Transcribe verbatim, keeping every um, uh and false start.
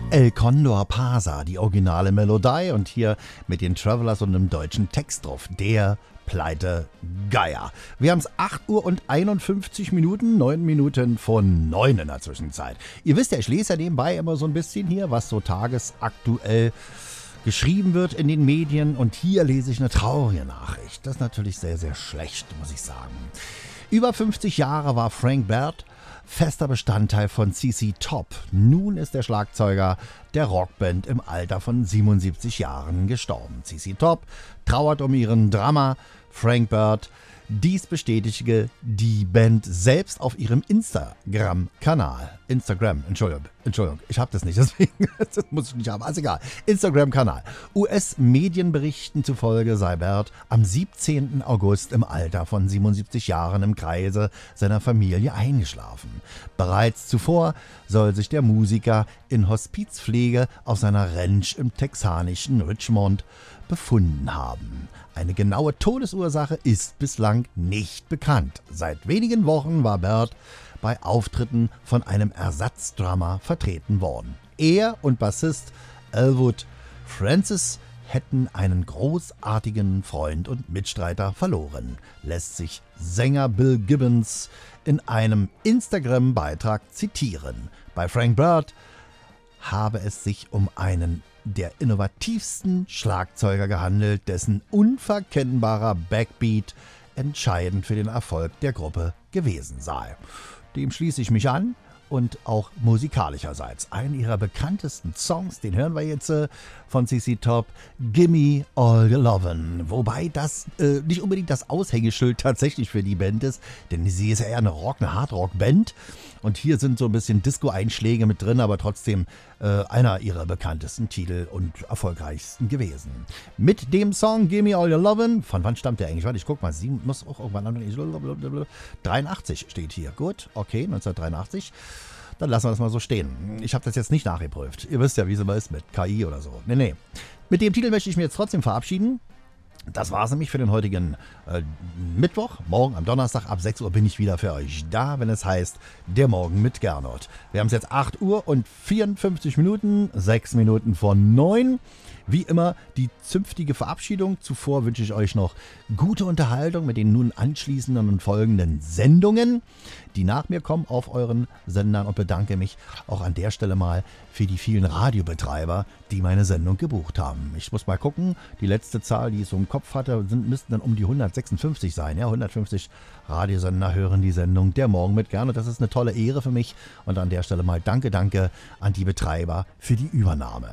El Condor Pasa, die originale Melodie und hier mit den Travelers und einem deutschen Text drauf. Der Pleite Geier. Wir haben es acht Uhr und einundfünfzig Minuten, neun Minuten vor neun in der Zwischenzeit. Ihr wisst ja, ich lese ja nebenbei immer so ein bisschen hier, was so tagesaktuell geschrieben wird in den Medien. Und hier lese ich eine traurige Nachricht. Das ist natürlich sehr, sehr schlecht, muss ich sagen. Über fünfzig Jahre war Frank Baird fester Bestandteil von C C Top. Nun ist der Schlagzeuger der Rockband im Alter von siebenundsiebzig Jahren gestorben. C C Top trauert um ihren Drummer Frank Baird. Dies bestätigte die Band selbst auf ihrem Instagram-Kanal. Instagram, Entschuldigung, Entschuldigung, ich habe das nicht, deswegen das muss ich nicht haben, also egal. Instagram-Kanal. U S-Medienberichten zufolge sei Baird am siebzehnten August im Alter von siebenundsiebzig Jahren im Kreise seiner Familie eingeschlafen. Bereits zuvor soll sich der Musiker in Hospizpflege auf seiner Ranch im texanischen Richmond befunden haben. Eine genaue Todesursache ist bislang nicht bekannt. Seit wenigen Wochen war Baird bei Auftritten von einem Ersatzdrummer vertreten worden. Er und Bassist Elwood Francis hätten einen großartigen Freund und Mitstreiter verloren, lässt sich Sänger Bill Gibbons in einem Instagram-Beitrag zitieren. Bei Frank Baird habe es sich um einen der innovativsten Schlagzeuger gehandelt, dessen unverkennbarer Backbeat entscheidend für den Erfolg der Gruppe gewesen sei. Dem schließe ich mich an und auch musikalischerseits. Einen ihrer bekanntesten Songs, den hören wir jetzt äh, von C C Top, Gimme All Your Lovin'. Wobei das äh, nicht unbedingt das Aushängeschild tatsächlich für die Band ist, denn sie ist ja eher eine Rock, eine Hardrock-Band. Und hier sind so ein bisschen Disco-Einschläge mit drin, aber trotzdem äh, einer ihrer bekanntesten Titel und erfolgreichsten gewesen. Mit dem Song Gimme All Your Lovin', von wann stammt der eigentlich? Warte, ich guck mal, sie muss auch irgendwann, dreiundachtzig steht hier. Gut, okay, neunzehnhundertdreiundachtzig. Dann lassen wir das mal so stehen. Ich habe das jetzt nicht nachgeprüft. Ihr wisst ja, wie es immer ist mit K I oder so. Nee, nee. Mit dem Titel möchte ich mich jetzt trotzdem verabschieden. Das war es nämlich für den heutigen äh, Mittwoch. Morgen am Donnerstag ab sechs Uhr bin ich wieder für euch da, wenn es heißt Der Morgen mit Gernot. Wir haben es jetzt acht Uhr und vierundfünfzig Minuten, sechs Minuten vor neun. Wie immer die zünftige Verabschiedung. Zuvor wünsche ich euch noch gute Unterhaltung mit den nun anschließenden und folgenden Sendungen, die nach mir kommen auf euren Sendern, und bedanke mich auch an der Stelle mal für die vielen Radiobetreiber, die meine Sendung gebucht haben. Ich muss mal gucken, die letzte Zahl, die ich so im Kopf hatte, sind, müssten dann um die hundertsechsundfünfzig sein. Ja, hundertfünfzig Radiosender hören die Sendung Der Morgen mit Gernot. Das ist eine tolle Ehre für mich, und an der Stelle mal danke, danke an die Betreiber für die Übernahme.